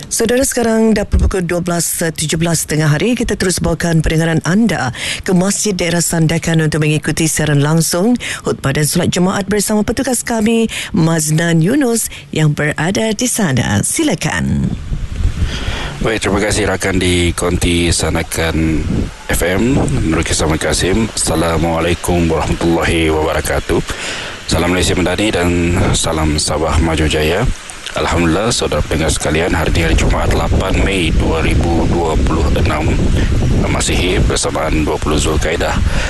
Saudara, sekarang dah pukul 12.17 tengah hari. Kita terus bawakan pendengaran anda ke Masjid Daerah Sandakan untuk mengikuti siaran langsung khutbah dan solat Jumaat bersama petugas kami Maznan Yunus yang berada di sana. Silakan. Baik, terima kasih rakan di Konti Sandakan FM. Menurut Kisah Kasim. Assalamualaikum warahmatullahi wabarakatuh. Salam Malaysia Madani dan salam Sabah Maju Jaya. Alhamdulillah, saudara pendengar sekalian, hari ini hari Jumaat 8 Mei 2026 Masihi bersamaan 20 Zulkaidah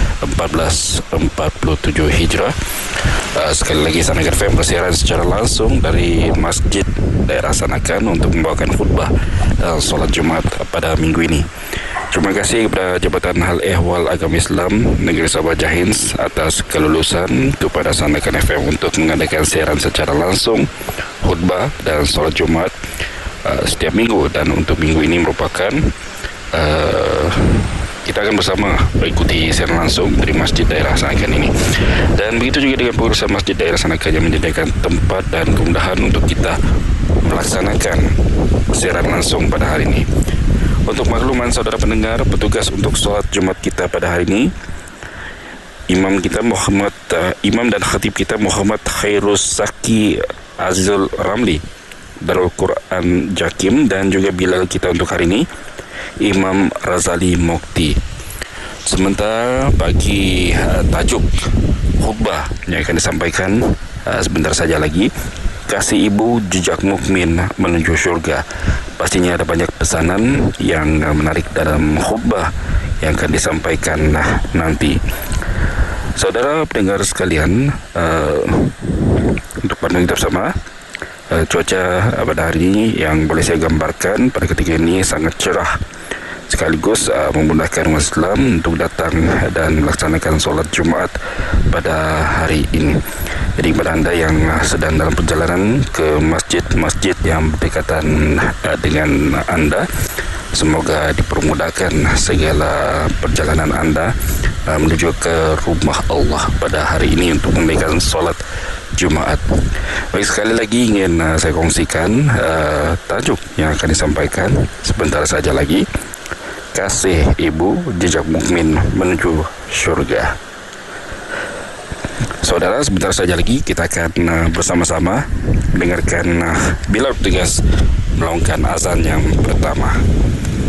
1447 Hijrah. Sekali lagi Sandakan FM bersiaran secara langsung dari Masjid Daerah Sandakan untuk membawakan khutbah dan solat Jumaat pada minggu ini. Terima kasih kepada Jabatan Hal Ehwal Agama Islam Negeri Sabah Jahins atas kelulusan kepada Sandakan FM untuk mengadakan siaran secara langsung khutbah dan solat Jumaat setiap minggu, dan untuk minggu ini merupakan kita akan bersama mengikuti siaran langsung dari Masjid Daerah Sandakan ini. Dan begitu juga dengan pengurusan Masjid Daerah Sandakan yang menyediakan tempat dan kemudahan untuk kita melaksanakan siaran langsung pada hari ini. Untuk makluman saudara pendengar, petugas untuk solat Jumat kita pada hari ini, Imam dan khatib kita Muhammad Khairus Saki Azizul Ramli Darul Quran Jakim, dan juga bilal kita untuk hari ini Imam Razali Mokti. Sementara bagi tajuk khutbah yang akan disampaikan sebentar saja lagi, kasih ibu jejak mukmin menuju syurga. Pastinya ada banyak pesanan yang menarik dalam khutbah yang akan disampaikan nanti. Saudara pendengar sekalian, untuk pandang kita bersama, cuaca pada hari ini yang boleh saya gambarkan pada ketika ini sangat cerah, sekaligus memudahkan umat Islam untuk datang dan melaksanakan solat Jumaat pada hari ini. Jadi kepada anda yang sedang dalam perjalanan ke masjid-masjid yang berdekatan dengan anda, semoga dipermudahkan segala perjalanan anda menuju ke rumah Allah pada hari ini untuk menunaikan solat Jumaat. Baik, sekali lagi ingin saya kongsikan tajuk yang akan disampaikan sebentar saja lagi, kasih ibu jejak mukmin menuju syurga. Saudara, sebentar saja lagi kita akan bersama-sama mendengarkan bila petugas melaungkan azan yang pertama.